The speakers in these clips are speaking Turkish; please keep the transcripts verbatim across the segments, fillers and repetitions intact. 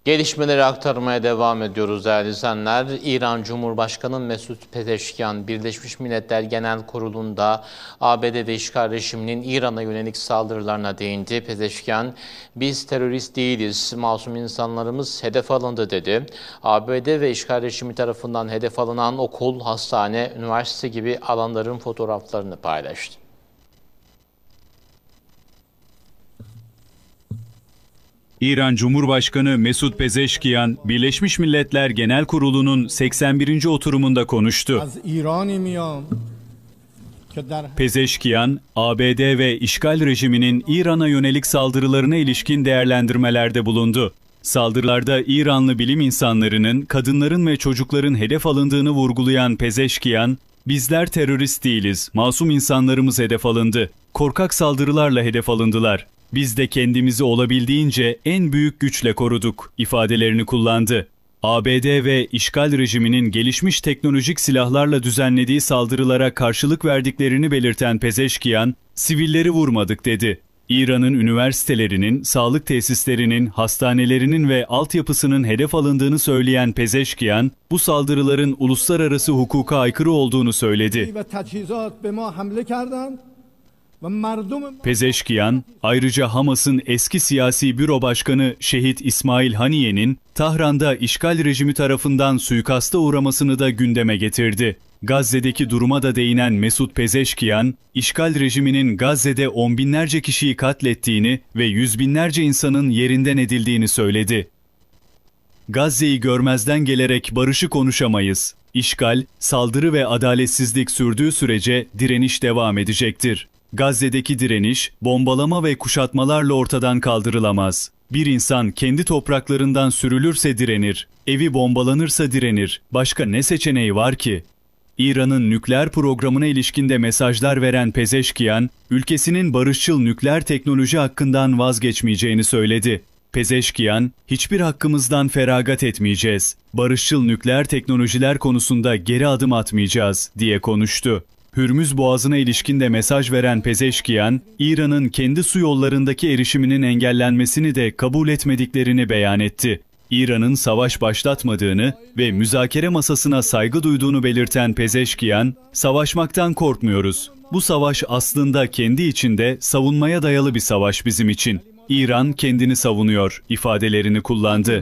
Gelişmeleri aktarmaya devam ediyoruz değerli izleyenler. İran Cumhurbaşkanı Mesut Pezeşkiyan, Birleşmiş Milletler Genel Kurulu'nda A B D ve işgal rejiminin İran'a yönelik saldırılarına değindi. Pezeşkiyan, biz terörist değiliz, masum insanlarımız hedef alındı dedi. A B D ve işgal rejimi tarafından hedef alınan okul, hastane, üniversite gibi alanların fotoğraflarını paylaştı. İran Cumhurbaşkanı Mesut Pezeşkiyan, Birleşmiş Milletler Genel Kurulu'nun seksen birinci oturumunda konuştu. Pezeşkiyan, A B D ve işgal rejiminin İran'a yönelik saldırılarına ilişkin değerlendirmelerde bulundu. Saldırılarda İranlı bilim insanlarının, kadınların ve çocukların hedef alındığını vurgulayan Pezeşkiyan, bizler terörist değiliz, masum insanlarımız hedef alındı. Korkak saldırılarla hedef alındılar. Biz de kendimizi olabildiğince en büyük güçle koruduk ifadelerini kullandı. A B D ve işgal rejiminin gelişmiş teknolojik silahlarla düzenlediği saldırılara karşılık verdiklerini belirten Pezeşkiyan, sivilleri vurmadık dedi. İran'ın üniversitelerinin, sağlık tesislerinin, hastanelerinin ve altyapısının hedef alındığını söyleyen Pezeşkiyan, bu saldırıların uluslararası hukuka aykırı olduğunu söyledi. Pezeşkiyan, ayrıca Hamas'ın eski siyasi büro başkanı Şehit İsmail Haniye'nin Tahran'da işgal rejimi tarafından suikasta uğramasını da gündeme getirdi. Gazze'deki duruma da değinen Mesut Pezeşkiyan, işgal rejiminin Gazze'de on binlerce kişiyi katlettiğini ve yüz binlerce insanın yerinden edildiğini söyledi. Gazze'yi görmezden gelerek barışı konuşamayız. İşgal, saldırı ve adaletsizlik sürdüğü sürece direniş devam edecektir. Gazze'deki direniş, bombalama ve kuşatmalarla ortadan kaldırılamaz. Bir insan kendi topraklarından sürülürse direnir, evi bombalanırsa direnir. Başka ne seçeneği var ki? İran'ın nükleer programına ilişkinde mesajlar veren Pezeşkiyan, ülkesinin barışçıl nükleer teknoloji hakkından vazgeçmeyeceğini söyledi. Pezeşkiyan, hiçbir hakkımızdan feragat etmeyeceğiz, barışçıl nükleer teknolojiler konusunda geri adım atmayacağız diye konuştu. Hürmüz Boğazı'na ilişkin de mesaj veren Pezeşkiyan, İran'ın kendi su yollarındaki erişiminin engellenmesini de kabul etmediklerini beyan etti. İran'ın savaş başlatmadığını ve müzakere masasına saygı duyduğunu belirten Pezeşkiyan, savaşmaktan korkmuyoruz. Bu savaş aslında kendi içinde savunmaya dayalı bir savaş bizim için. İran kendini savunuyor ifadelerini kullandı.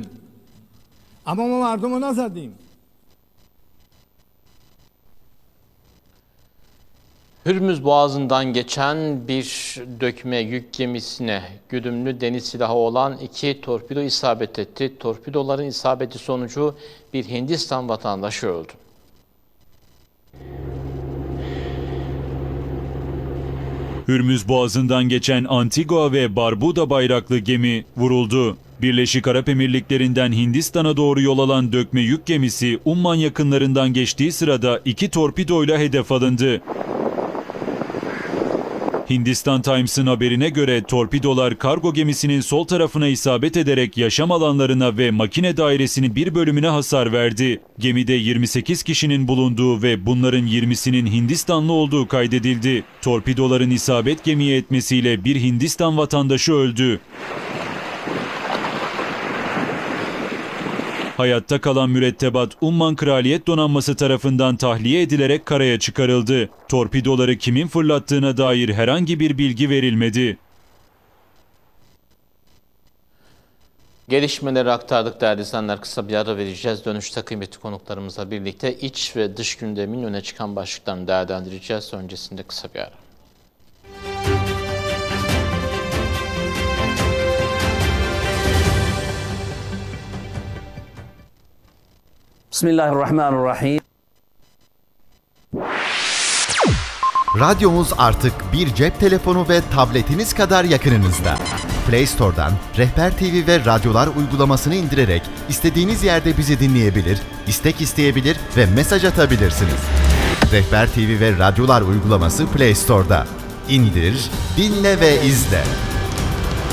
Hürmüz Boğazı'ndan geçen bir dökme yük gemisine güdümlü deniz silahı olan iki torpido isabet etti. Torpidoların isabeti sonucu bir Hindistan vatandaşı öldü. Hürmüz Boğazı'ndan geçen Antigua ve Barbuda bayraklı gemi vuruldu. Birleşik Arap Emirlikleri'nden Hindistan'a doğru yol alan dökme yük gemisi Umman yakınlarından geçtiği sırada iki torpidoyla hedef alındı. Hindistan Times'ın haberine göre torpidolar kargo gemisinin sol tarafına isabet ederek yaşam alanlarına ve makine dairesinin bir bölümüne hasar verdi. Gemide yirmi sekiz kişinin bulunduğu ve bunların yirmisinin Hindistanlı olduğu kaydedildi. Torpidoların isabet gemiye etmesiyle bir Hindistan vatandaşı öldü. Hayatta kalan mürettebat Umman Kraliyet Donanması tarafından tahliye edilerek karaya çıkarıldı. Torpidoları kimin fırlattığına dair herhangi bir bilgi verilmedi. Gelişmeleri aktardık değerli izleyenler. Kısa bir ara vereceğiz. Dönüşte kıymetli konuklarımızla birlikte iç ve dış gündemin öne çıkan başlıklarını değerlendireceğiz. Öncesinde kısa bir ara. Bismillahirrahmanirrahim. Radyomuz artık bir cep telefonu ve tabletiniz kadar yakınınızda. Play Store'dan Rehber T V ve Radyolar uygulamasını indirerek istediğiniz yerde bizi dinleyebilir, istek isteyebilir ve mesaj atabilirsiniz. Rehber T V ve Radyolar uygulaması Play Store'da. İndir, dinle ve izle.